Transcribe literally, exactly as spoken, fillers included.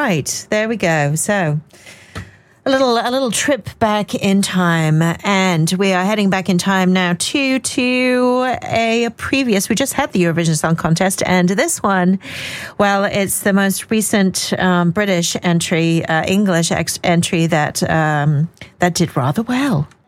right, there we go. So a little a little trip back in time, and we are heading back in time now to to a previous. We just had the Eurovision Song Contest, and this one, well, it's the most recent um, British entry, uh, English ex- entry that um, that did rather well.